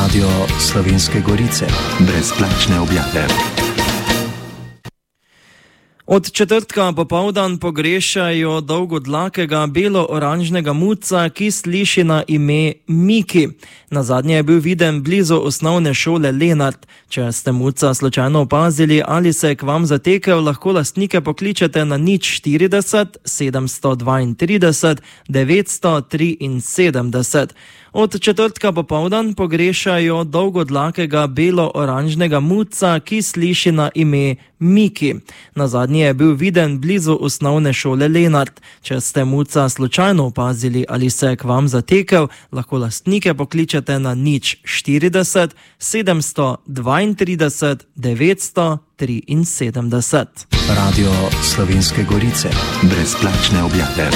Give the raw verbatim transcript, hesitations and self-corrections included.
Radio Slovenske Gorice. Brezplačne objave. Od četrtka popoldan pogrešajo dolgodlakega belo-oranžnega muca, ki sliši na ime Miki. Nazadnje je bil viden blizu osnovne šole Lenart. Če ste muca slučajno opazili ali se je k vam zatekel, lahko lastnike pokličete na nič štirideset sedemsto dvaintrideset devetsto triinsedemdeset. Od četrtka popoldan pogrešajo dolgodlakega belo-oranžnega muca, ki sliši na ime Miki. Nazadnje je bil viden blizu osnovne šole Lenart. Če ste muca slučajno opazili ali se je k vam zatekel, lahko lastnike pokličete na nič štirideset sedemsto dvaintrideset devetsto triinsedemdeset. Radio Slovenske Gorice. Brezplačne objave.